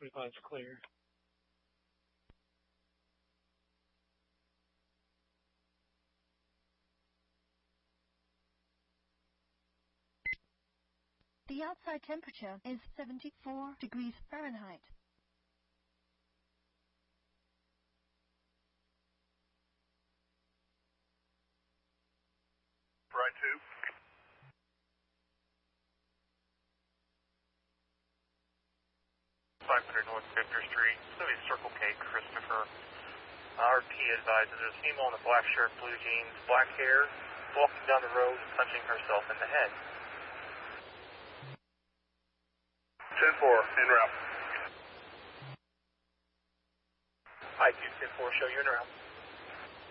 25 is clear. The outside temperature is 74 degrees Fahrenheit. Right 2. 500 North Victor Street, City Circle K, Christopher. RT advises there's a female in a black shirt, blue jeans, black hair, walking down the road and punching herself in the head. 10-4, en route. Hi, 210-4, show you en route.